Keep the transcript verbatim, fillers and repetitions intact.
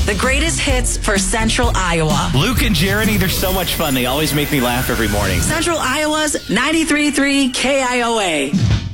The greatest hits for Central Iowa. Luke and Jeremy, they're so much fun. They always make me laugh every morning. Central Iowa's ninety-three point three K I O A.